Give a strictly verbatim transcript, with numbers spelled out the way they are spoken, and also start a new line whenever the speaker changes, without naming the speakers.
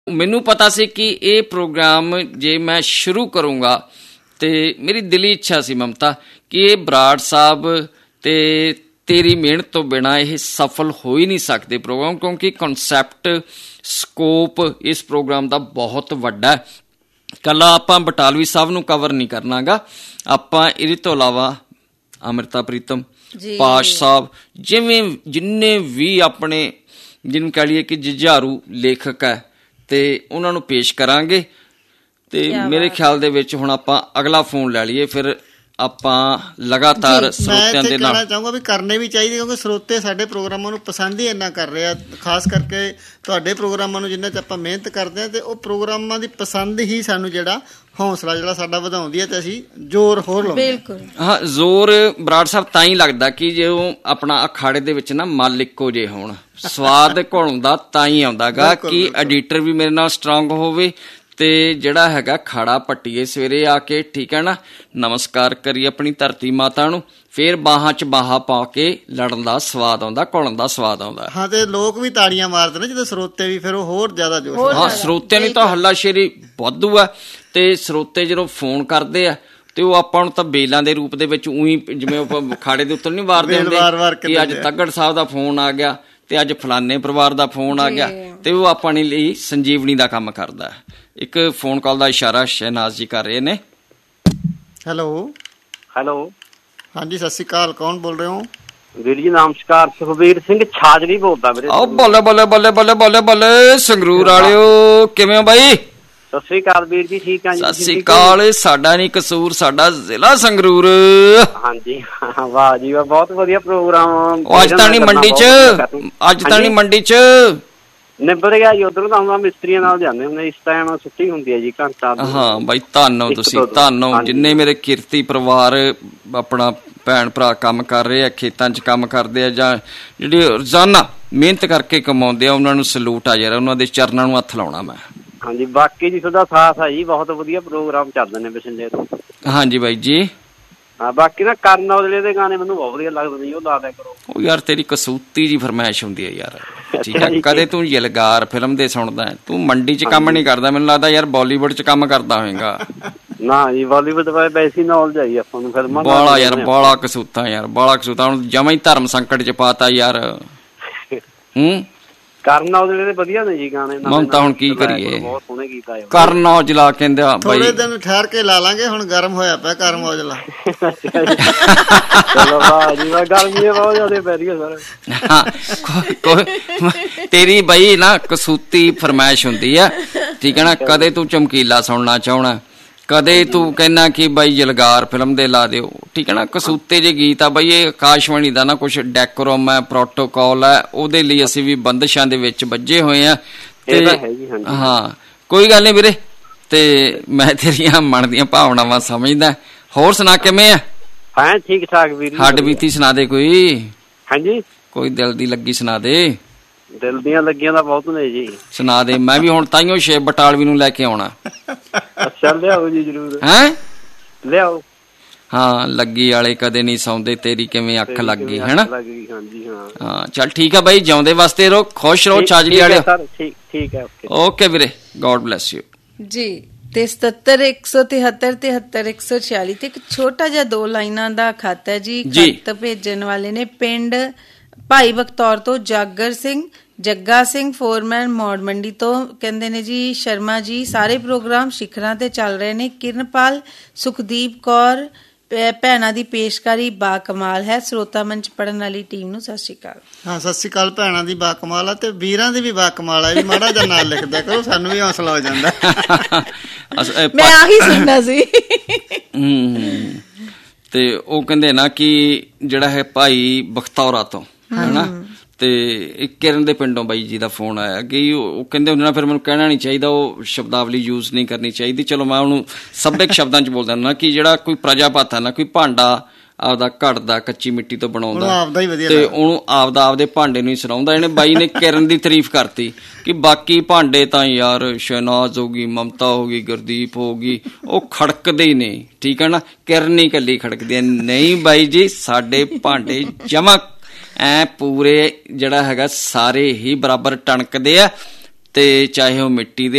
ਮੈਨੂੰ ਪਤਾ ਸੀ ਕਿ ਇਹ ਪ੍ਰੋਗਰਾਮ ਜੇ ਮੈਂ ਸ਼ੁਰੂ ਕਰੂੰਗਾ ਤੇ ਮੇਰੀ ਦਿਲੀ ਇੱਛਾ ਸੀ ਮਮਤਾ ਕਿ ਇਹ ਬਰਾੜ ਸਾਹਿਬ ਤੇ ਤੇਰੀ ਮਿਹਨਤ ਤੋਂ ਬਿਨਾਂ ਇਹ ਸਫਲ ਹੋ ਹੀ ਨਹੀਂ ਸਕਦੇ ਪ੍ਰੋਗਰਾਮ, ਕਿਉਂਕਿ ਕਨਸੈਪਟ ਸਕੋਪ ਇਸ ਪ੍ਰੋਗਰਾਮ ਦਾ ਬਹੁਤ ਵੱਡਾ। ਇਕੱਲਾ ਆਪਾਂ ਬਟਾਲਵੀ ਸਾਹਿਬ ਨੂੰ ਕਵਰ ਨਹੀਂ ਕਰਨਾ ਗਾ, ਆਪਾਂ ਇਹਦੇ ਤੋਂ ਇਲਾਵਾ ਅੰਮ੍ਰਿਤਾ ਪ੍ਰੀਤਮ, ਪਾਸ਼ ਸਾਹਿਬ, ਜਿਵੇਂ ਜਿੰਨੇ ਵੀ ਆਪਣੇ ਜਿਹਨੂੰ ਕਹਿ ਲਈਏ ਕਿ ਜੁਝਾਰੂ ਲੇਖਕ ਹੈ ਤੇ ਉਹਨਾਂ ਨੂੰ ਪੇਸ਼ ਕਰਾਂਗੇ। ਤੇ ਮੇਰੇ ਖਿਆਲ ਦੇ ਵਿੱਚ ਹੁਣ ਆਪਾਂ ਅਗਲਾ ਫੋਨ ਲੈ ਲਈਏ, ਫਿਰ ਆਪਾਂ ਲਗਾਤਾਰ ਸਰੋਤਿਆਂ ਦੇ ਨਾਲ।
ਕਹਿਣਾ ਚਾਹੂੰਗਾ ਵੀ ਕਰਨੇ ਵੀ ਚਾਹੀਦੇ, ਕਿਉਂਕਿ ਸਰੋਤੇ ਸਾਡੇ ਪ੍ਰੋਗਰਾਮਾਂ ਨੂੰ ਪਸੰਦ ਹੀ ਇੰਨਾ ਕਰ ਰਹੇ ਆ, ਖਾਸ ਕਰਕੇ ਤੁਹਾਡੇ ਪ੍ਰੋਗਰਾਮਾਂ ਨੂੰ ਜਿੰਨਾ 'ਚ ਆਪਾਂ ਮਿਹਨਤ ਕਰਦੇ ਹਾਂ, ਤੇ ਉਹ ਪ੍ਰੋਗਰਾਮਾਂ ਦੀ ਪਸੰਦ ਹੀ ਸਾਨੂੰ ਜਿਹੜਾ ਹੌਸਲਾ ਜਿਹੜਾ ਸਾਡਾ ਵਧਾਉਂਦੀ ਹੈ ਤੇ ਅਸੀਂ ਜ਼ੋਰ ਹੋਰ ਲਾਉਂਦੇ ਹਾਂ।
ਹਾਂ, ਜ਼ੋਰ ਬਰਾੜ ਸਾਹਿਬ ਤਾਂ ਹੀ ਲੱਗਦਾ ਕਿ ਜੇ ਉਹ ਆਪਣਾ ਅਖਾੜੇ ਦੇ ਵਿੱਚ ਨਾ ਮੱਲ ਇੱਕੋ ਜਿਹੇ ਹੋਣ, ਸਵਾਦ ਘੁਲਦਾ ਤਾਂ ਹੀ ਆਉਂਦਾ ਗਾ ਕਿ ਐਡੀਟਰ ਵੀ ਮੇਰੇ ਨਾਲ ਸਟਰੋਂਗ ਹੋਵੇ ਤੇ ਜਿਹੜਾ ਹੈਗਾ ਖਾੜਾ ਪੱਟੀਏ ਸਵੇਰੇ ਆ ਕੇ, ਠੀਕ ਹੈ ਨਾ, ਨਮਸਕਾਰ ਕਰੀਏ ਆਪਣੀ ਧਰਤੀ ਮਾਤਾ ਨੂੰ, ਫਿਰ ਬਾਹਾਂ 'ਚ ਬਾਹਾਂ ਪਾ ਕੇ ਲੜਨ ਦਾ ਸਵਾਦ ਆਉਂਦਾ, ਘੁਲਣ ਦਾ ਸਵਾਦ ਆਉਂਦਾ।
ਹਾਂ, ਤੇ ਲੋਕ ਵੀ ਤਾੜੀਆਂ ਮਾਰਦੇ ਨੇ ਜਦੋਂ ਸਰੋਤੇ ਵੀ, ਫਿਰ ਉਹ ਹੋਰ ਜ਼ਿਆਦਾ ਜੋਸ਼।
ਹਾਂ, ਸਰੋਤਿਆਂ ਦੀ ਤਾਂ ਹੱਲਾਸ਼ੇਰੀ ਵਾਧੂ ਆ ਤੇ ਸਰੋਤੇ ਜਦੋਂ ਫੋਨ ਕਰਦੇ ਆ ਤੇ ਉਹ ਆਪਾਂ ਨੂੰ ਤਾਂ ਬੇਲਾਂ ਦੇ ਰੂਪ ਦੇ ਵਿੱਚ ਊਂ ਜਿਵੇਂ ਖਾੜੇ ਦੇ ਉੱਤੇ ਨਹੀਂ ਵਾਰਦੇ ਹੁੰਦੇ ਕਿ ਅੱਜ ਤੱਗੜ ਸਾਹਿਬ ਦਾ ਫੋਨ ਆ ਗਿਆ ਤੇ ਅੱਜ ਫਲਾਨੇ ਪਰਿਵਾਰ ਦਾ ਫੋਨ ਆ ਗਿਆ, ਤੇ ਉਹ ਆਪਾਂ ਲਈ ਸੰਜੀਵਨੀ ਦਾ ਕੰਮ ਕਰਦਾ। ਇੱਕ ਫੋਨ ਕਾਲ ਦਾ ਇਸ਼ਾਰਾ ਸ਼ਹਿਨਾਜ਼ ਜੀ ਕਰ ਰਹੇ ਨੇ।
ਹੈਲੋ
ਹੈਲੋ,
ਹਾਂਜੀ ਸਤਿ ਸ਼੍ਰੀ ਅਕਾਲ, ਕੌਣ ਬੋਲ ਰਹੇ ਹੋ?
ਵੀਰ ਜੀ ਨਮਸਕਾਰ, ਸੁਖਬੀਰ ਸਿੰਘ ਛਾਜਲੀ ਬੋਲਦਾ ਵੀਰੇ।
ਆਓ ਬੱਲੇ ਬੱਲੇ ਬੱਲੇ ਬੱਲੇ ਬੱਲੇ ਬੱਲੇ, ਸੰਗਰੂਰ ਵਾਲਿਓ ਕਿਵੇਂ ਹੋ ਬਾਈ?
ਸਤਿ ਸ੍ਰੀ ਅਕਾਲ ਵੀਰ ਜੀ, ਠੀਕ ਆ ਜੀ?
ਸਤਿ ਸ੍ਰੀ ਅਕਾਲ, ਸਾਡਾ ਨੀ ਕਸੂਰ, ਸਾਡਾ ਜ਼ਿਲ੍ਹਾ ਸੰਗਰੂਰ।
ਹਾਂਜੀ, ਵਾਹ ਜੀ ਵਾਹ, ਬਹੁਤ ਵਧੀਆ ਪ੍ਰੋਗਰਾਮ।
ਅੱਜ ਤਾਂ ਨੀ ਮੰਡੀ ਚ, ਅੱਜ ਤਾਂ ਨੀ ਮੰਡੀ ਚ
ਨਿਬੜ ਗਿਆ ਜੀ, ਉਧਰ ਤਾਂ ਮਿਸਤਰੀਆਂ ਨਾਲ ਜਾਂਦੇ ਹੁੰਦੇ, ਇਸ ਟਾਈਮ ਛੁੱਟੀ ਹੁੰਦੀ ਹੈ ਜੀ ਘੰਟਾ।
ਹਾਂ ਬਾਈ, ਧੰਨ ਹੋ ਤੁਸੀਂ, ਧੰਨ ਹੋ ਜਿੰਨੇ ਮੇਰੇ ਕਿਰਤੀ ਪਰਿਵਾਰ ਆਪਣਾ ਭੈਣ ਭਰਾ ਕੰਮ ਕਰ ਰਹੇ ਆ, ਖੇਤਾਂ 'ਚ ਕੰਮ ਕਰਦੇ ਆ ਜਾਂ ਜਿਹੜੇ ਰੋਜ਼ਾਨਾ ਮਿਹਨਤ ਕਰਕੇ ਕਮਾਉਂਦੇ ਆ, ਉਹਨਾਂ ਨੂੰ ਸਲੂਟ ਆ ਯਾਰ, ਉਹਨਾਂ ਦੇ ਚਰਨਾਂ ਨੂੰ ਹੱਥ ਲਾਉਣਾ ਮੈਂ।
ਹਾਂਜੀ, ਬਾਕੀ ਜੀ ਤੁਹਾਡਾ ਸਾਥ ਹੈ ਜੀ, ਬਹੁਤ ਵਧੀਆ ਪ੍ਰੋਗਰਾਮ ਚੱਲਦੇ ਨੇ ਬਠਿੰਡੇ ਤੋਂ। ਹਾਂਜੀ
ਬਾਈ ਜੀ।
ਹਾਂ, ਬਾਕੀ ਨਾ ਕਰਨ ਔਜਲੇ ਦੇ ਗਾਣੇ ਮੈਨੂੰ ਬਹੁਤ ਵਧੀਆ ਲੱਗਦੇ ਨੇ, ਉਹ ਲਾ ਦਿਆ ਕਰੋ।
ਉਹ ਯਾਰ ਤੇਰੀ ਕਸੂਤੀ ਜੀ ਫਰਮਾਇਸ਼ ਹੁੰਦੀ ਹੈ ਯਾਰ, ਠੀਕ ਹੈ। ਕਦੇ ਤੂੰ ਯਲਗਾਰ ਫਿਲਮ ਦੇ ਸੁਣਦਾ, ਤੂੰ ਮੰਡੀ 'ਚ ਕੰਮ ਨਹੀਂ ਕਰਦਾ, ਮੈਨੂੰ ਲੱਗਦਾ ਯਾਰ ਬਾਲੀਵੁੱਡ 'ਚ ਕੰਮ ਕਰਦਾ ਹੋਏਗਾ।
ਨਾ ਜੀ, ਬਾਲੀਵੁੱਡ ਵੈਸੀ ਨੌਲੇਜ ਆਈ ਆਪਾਂ ਨੂੰ ਫਿਲਮਾਂ
ਬਾਲਾ ਯਾਰ, ਬਾਲਾ ਕਸੂਤਾ ਯਾਰ, ਬਾਲਾ ਕਸੂਤਾ। ਹੁਣ ਜਮਾਂ ਹੀ ਧਰਮ ਸੰਕਟ 'ਚ ਪਾਤਾ ਯਾਰ। ਹੂੰ, ਕਰਨ ਔਜਲੇ ਦੇ ਵਧੀਆ ਨੇ ਜੀ ਗਾਣੇ। ਮਮਤਾ ਹੁਣ ਕੀ ਕਰੀਏ, ਬਹੁਤ ਸੋਹਣੇ ਗੀਤ ਆਏ। ਕਰਨ ਔਜਲਾ ਕਹਿੰਦੇ
ਥੋੜੇ ਦਿਨ ਠਹਿਰ ਕੇ ਲਾ ਲਾਂਗੇ, ਹੁਣ ਗਰਮ ਹੋਇਆ ਪਿਆ ਕਰਨ ਔਜਲਾ।
ਚਲੋ ਵਾਹ ਜੀ ਵਾਹ, ਗਰਮੀਆਂ ਬਹੁਤ ਜ਼ਿਆਦਾ ਪੈ ਰਹੀਆਂ ਸਰ।
ਤੇਰੀ ਬਈ ਨਾ ਕਸੂਤੀ ਫਰਮਾਇਸ਼ ਹੁੰਦੀ ਆ, ਠੀਕ ਹੈ ਨਾ। ਕਦੇ ਤੂੰ ਚਮਕੀਲਾ ਸੁਣਨਾ ਚਾਹਣਾ, ਕਦੇ ਤੂੰ ਕਹਿਣਾ ਕਿ ਬਾਈ ਜਲਗਾਰ ਫਿਲਮ ਦੇ ਲਾ ਦਿਓ, ਠੀਕ ਹੈ ਨਾ। ਕਸੂਤੇ ਜੇ ਗੀਤ ਆ ਬਈ, ਇਹ ਆਕਾਸ਼ਵਾਣੀ ਦਾ ਨਾ ਕੁਛ ਡੈਕੋਰਮ ਹੈ, ਪ੍ਰੋਟੋਕੋਲ ਹੈ, ਉਹਦੇ ਲਈ ਅਸੀਂ ਵੀ ਬੰਦਿਸ਼ਾਂ ਦੇ ਵਿੱਚ ਵੱਜੇ ਹੋਏ ਆ। ਤੇ ਹਾਂ, ਕੋਈ ਗੱਲ ਨੀ ਵੀਰੇ, ਤੇ ਮੈਂ ਤੇਰੀਆਂ ਮਨ ਦੀਆਂ ਭਾਵਨਾਵਾਂ ਸਮਝਦਾ। ਹੋਰ ਸੁਣਾ, ਕਿਵੇਂ ਆ?
ਹਾਂ ਠੀਕ ਠਾਕ ਵੀਰ।
ਹੱਡ ਬੀਤੀ ਸੁਣਾ ਦੇ ਕੋਈ। ਹਾਂਜੀ, ਕੋਈ ਦਿਲ ਦੀ ਲੱਗੀ ਸੁਣਾ ਦੇ।
ਦਿਲ ਦੀਆਂ ਲੱਗੀਆਂ ਤਾਂ ਬਹੁਤ ਨੇ ਜੀ,
ਸੁਣਾ ਦੇ। ਮੈਂ ਵੀ ਹੁਣ ਤਾਈਓ ਸ਼ੇਬ ਬਟਾਲਵੀ ਨੂੰ ਲੈ ਕੇ ਆਉਣਾ।
ਅੱਛਾ, ਲਿਆਓ ਜੀ ਜਰੂਰ।
ਹੈਂ,
ਲਿਆਓ।
ਹਾਂ, ਲੱਗੀ ਵਾਲੇ ਕਦੇ ਨਹੀਂ ਸੌਂਦੇ, ਤੇਰੀ ਕਿਵੇਂ ਅੱਖ ਲੱਗ ਗਈ, ਹੈਨਾ। ਹਾਂ, ਚੱਲ ਠੀਕ ਆ ਬਾਈ, ਜਿਉਂਦੇ ਵਾਸਤੇ ਰਹੋ, ਖੁਸ਼ ਰਹੋ ਛਾਜਲੀ ਵਾਲੇ।
ਠੀਕ ਹੈ,
ਓਕੇ ਵੀਰੇ, ਗੋਡ ਬਲੈਸ ਯੂ
ਜੀ। ਤੇ ਸਤੱਤਰ ਇੱਕ ਸੌ ਤਿਹੱਤਰ ਤਿਹੱਤਰ ਇੱਕ ਸੌ ਛਿਆਲੀ ਤੇ ਇੱਕ ਛੋਟਾ ਜਿਹਾ ਦੋ ਲਾਈਨਾਂ ਦਾ ਖੱਤ ਹੈ ਜੀ। ਖੱਤ ਭੇਜਣ ਵਾਲੇ ਨੇ ਪਿੰਡ ਭਾਈ ਬਖਤੌਰ ਤੋਂ ਜਾਗਰ ਸਿੰਘ, ਜੱਗਾ ਸਿੰਘ ਫੋਰਮੈਨ ਮੌੜ ਮੰਡੀ ਤੋਂ। ਕਹਿੰਦੇ ਨੇ ਜੀ, ਸ਼ਰਮਾ ਜੀ ਸਾਰੇ ਪ੍ਰੋਗਰਾਮ ਸਿਖਰਾਂ ਤੇ ਚੱਲ ਰਹੇ ਨੇ। ਕਿਰਨਪਾਲ, ਸੁਖਦੀਪ ਕੌਰ ਭੈਣਾਂ ਦੀ ਪੇਸ਼ਕਾਰੀ ਬਾ ਕਮਾਲ ਹੈ। ਸਰੋਤਾ ਮੰਚ ਪੜਨ ਵਾਲੀ ਟੀਮ ਨੂੰ ਸਤਿ ਸ਼੍ਰੀ ਅਕਾਲ।
ਹਾਂ, ਸਤਿ ਸ਼੍ਰੀ ਅਕਾਲ। ਭੈਣਾਂ ਦੀ ਬਾ ਕਮਾਲ ਆ ਤੇ ਵੀਰਾਂ ਦੀ ਵੀ ਬਾ ਕਮਾਲ ਆ, ਵੀ ਮਾੜਾ ਜਿਹਾ ਨਾਲ ਲਿਖਦਾ ਕਰੋ, ਸਾਨੂੰ ਵੀ ਹੌਸਲਾ ਹੋ ਜਾਂਦਾ।
ਮੈਂ ਆਹੀ ਸੁਣਨਾ ਸੀ।
ਹੂੰ, ਤੇ ਉਹ ਕਹਿੰਦੇ ਨਾ ਕਿ ਜਿਹੜਾ ਹੈ ਭਾਈ ਬਖਤੌਰਾ ਤੋਂ, ਹਨਾ, ਤੇ ਇੱਕ ਕਿਰਨ ਦੇ ਪਿੰਡੋਂ ਬਾਈ ਜੀ ਦਾ ਫੋਨ ਆਇਆ ਕਿ ਉਹ ਕਹਿੰਦੇ ਹੁੰਦੇ ਨਾ, ਫਿਰ ਮੈਨੂੰ ਕਹਿਣਾ ਨਹੀਂ ਚਾਹੀਦਾ, ਉਹ ਸ਼ਬਦਾਵਲੀ ਯੂਜ਼ ਨਹੀਂ ਕਰਨੀ ਚਾਹੀਦੀ। ਚਲੋ ਮੈਂ ਉਹਨੂੰ ਸੱਭਿਅਕ ਸ਼ਬਦਾਂ 'ਚ ਬੋਲ ਦਿੰਦਾ ਕਿ ਜਿਹੜਾ ਕੋਈ ਪ੍ਰਜਾਪਤ ਹੈ ਨਾ, ਕੋਈ ਭਾਂਡਾ ਆਪਦਾ ਘੜਦਾ ਕੱਚੀ ਮਿੱਟੀ ਤੋਂ ਬਣਾਉਂਦਾ ਤੇ ਉਹਨੂੰ ਆਪਦਾ ਆਪਦੇ ਭਾਂਡੇ ਨੂੰ ਹੀ ਸੁਣਾਉਂਦਾ। ਇਹਨੇ ਬਾਈ ਨੇ ਕਿਰਨ ਦੀ ਤਾਰੀਫ ਕਰਤੀ ਕਿ ਬਾਕੀ ਭਾਂਡੇ ਤਾਂ ਯਾਰ ਸ਼ਹਿਨਾਜ਼ ਹੋ ਗਈ, ਮਮਤਾ ਹੋ ਗਈ, ਗੁਰਦੀਪ ਹੋ ਗਈ, ਉਹ ਖੜਕਦੇ ਹੀ ਨੇ, ਠੀਕ ਹੈ ਨਾ। ਕਿਰਨ ਹੀ ਇਕੱਲੀ ਖੜਕਦੀ ਹੈ। ਨਹੀਂ ਬਾਈ ਜੀ, ਸਾਡੇ ਭਾਂਡੇ ਜਮਾ ਐ ਪੂਰੇ ਜਿਹੜਾ ਹੈਗਾ ਸਾਰੇ ਹੀ ਬਰਾਬਰ ਟਣਕਦੇ ਆ, ਤੇ ਚਾਹੇ ਉਹ ਮਿੱਟੀ ਦੇ